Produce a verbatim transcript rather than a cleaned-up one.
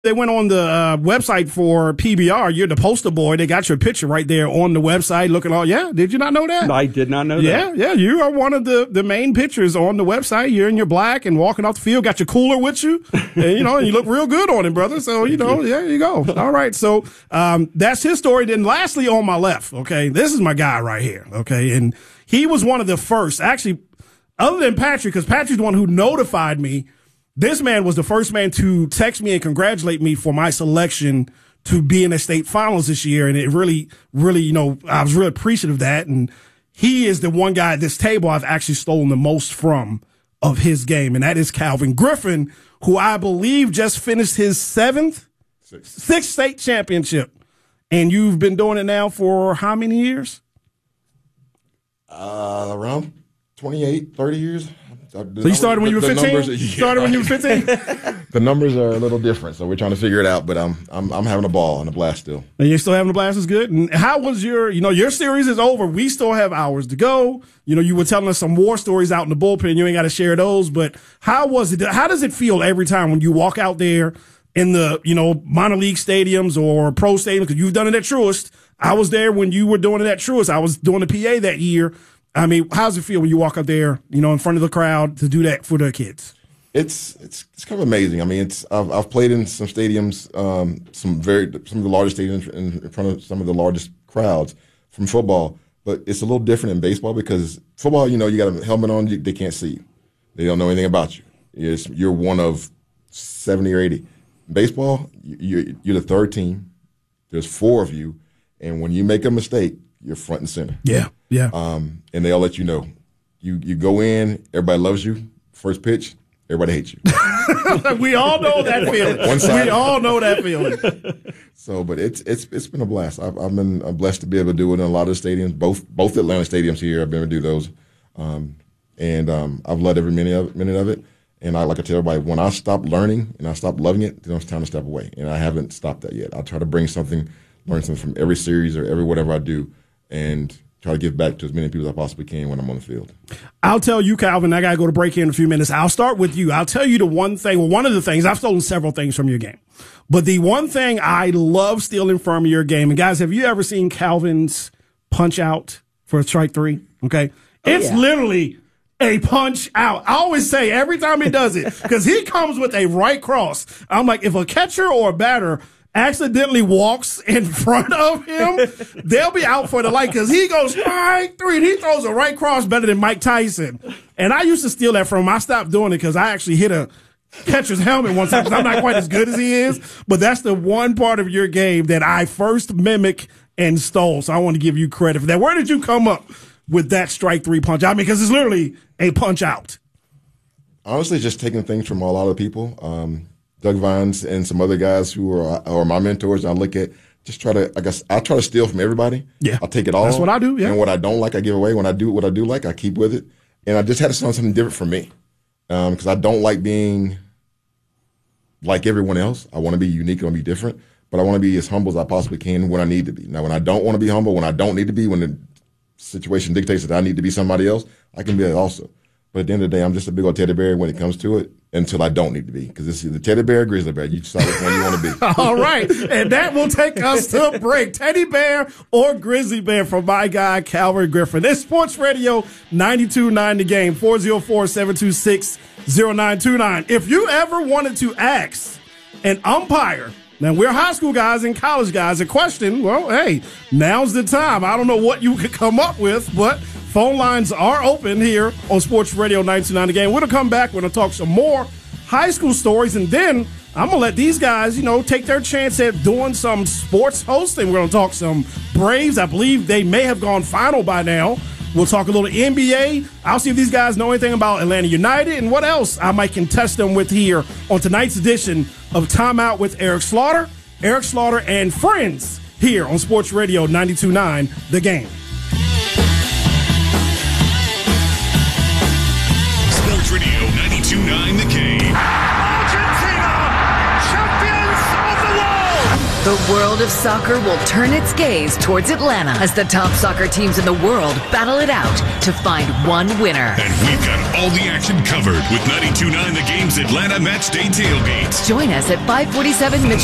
They went on the uh, website for P B R. You're the poster boy. They got your picture right there on the website looking all, yeah. Did you not know that? No, I did not know yeah, that. Yeah, yeah. You are one of the, the main pictures on the website. You're in your black and walking off the field. Got your cooler with you. And, you know, and you look real good on it, brother. So, you know, yeah, there you go. All right. So, um, that's his story. Then lastly, on my left, okay, this is my guy right here. Okay. And he was one of the first, actually, other than Patrick, because Patrick's the one who notified me. This man was the first man to text me and congratulate me for my selection to be in the state finals this year. And it really, really, you know, I was really appreciative of that. And he is the one guy at this table I've actually stolen the most from of his game. And that is Calvin Griffin, who I believe just finished his seventh, sixth, sixth state championship. And you've been doing it now for how many years? Uh, around twenty-eight, thirty years. So you started when you were fifteen? Numbers, yeah, started when you were fifteen? The numbers are a little different, so we're trying to figure it out. But I'm I'm I'm having a ball and a blast still. And you're still having a blast? Is good. And how was your? You know, your series is over. We still have hours to go. You know, you were telling us some war stories out in the bullpen. You ain't got to share those. But how was it? How does it feel every time when you walk out there in the you know minor league stadiums or pro stadiums? Because you've done it at Truist. I was there when you were doing it at Truist. I was doing the P A that year. I mean, how does it feel when you walk up there, you know, in front of the crowd to do that for the kids? It's it's it's kind of amazing. I mean, it's I've I've played in some stadiums, um, some very some of the largest stadiums in front of some of the largest crowds from football. But it's a little different in baseball because football, you know, you got a helmet on, you, they can't see you, they don't know anything about you. It's, you're one of seventy or eighty. In baseball, you're you're the third team. There's four of you, and when you make a mistake, you're front and center. Yeah, yeah. Um, and they all let you know. You you go in, everybody loves you. First pitch, everybody hates you. We all know that feeling. One side. We all know that feeling. So, but it's it's it's been a blast. I've, I've been I'm blessed to be able to do it in a lot of the stadiums. Both both Atlanta stadiums here, I've been able to do those, um, and um, I've loved every minute of minute of it. And I like to tell everybody, when I stop learning and I stop loving it, then it's time to step away. And I haven't stopped that yet. I try to bring something, learn something from every series or every whatever I do, and try to give back to as many people as I possibly can when I'm on the field. I'll tell you, Calvin, I got to go to break here in a few minutes. I'll start with you. I'll tell you the one thing, well, one of the things, I've stolen several things from your game. But the one thing I love stealing from your game, and guys, have you ever seen Calvin's punch out for a strike three? Okay. Oh, it's yeah. literally a punch out. I always say every time he does it, because he comes with a right cross. I'm like, if a catcher or a batter accidentally walks in front of him, they'll be out for the light because he goes strike three and he throws a right cross better than Mike Tyson. And I used to steal that from him. I stopped doing it because I actually hit a catcher's helmet one time because I'm not quite as good as he is. But that's the one part of your game that I first mimic and stole. So I want to give you credit for that. Where did you come up with that strike three punch out? I mean, because it's literally a punch out. Honestly, just taking things from a lot of people. Um, Doug Vines and some other guys who are, are my mentors. I look at, just try to, I guess, I try to steal from everybody. Yeah. I'll take it all. That's what I do, yeah. And what I don't like, I give away. When I do what I do like, I keep with it. And I just had to find something different for me. Because um, I don't like being like everyone else. I want to be unique. I want to be different. But I want to be as humble as I possibly can when I need to be. Now, when I don't want to be humble, when I don't need to be, when the situation dictates that I need to be somebody else, I can be that also. But at the end of the day, I'm just a big old teddy bear when it comes to it until I don't need to be. Because it's either teddy bear or grizzly bear. You decide which one you want to be. All right. And that will take us to a break. Teddy bear or grizzly bear from my guy, Calvin Griffin. It's Sports Radio ninety-two point nine The Game, four oh four, seven two six, oh nine two nine. If you ever wanted to ask an umpire, now we're high school guys and college guys, a question, well, hey, now's the time. I don't know what you could come up with, but phone lines are open here on Sports Radio ninety-two point nine The Game. We're going to come back. We're going to talk some more high school stories, and then I'm going to let these guys, you know, take their chance at doing some sports hosting. We're going to talk some Braves. I believe they may have gone final by now. We'll talk a little N B A. I'll see if these guys know anything about Atlanta United and what else I might contest them with here on tonight's edition of Time Out with Eric Slaughter. Eric Slaughter and friends here on Sports Radio ninety-two point nine The Game. Sports Radio ninety-two point nine The Game. Argentina, champions of the world! The world of soccer will turn its gaze towards Atlanta as the top soccer teams in the world battle it out to find one winner. And we've got all the action covered with ninety-two point nine The Game's Atlanta Matchday Tailgate. Join us at five forty-seven Mitchell